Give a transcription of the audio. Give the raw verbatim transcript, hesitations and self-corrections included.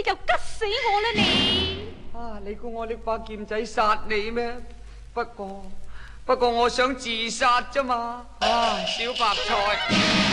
就吉死我啦你！ 啊！你估我呢把劍仔殺你咩？不過不過我想自殺啫嘛！啊，小白菜。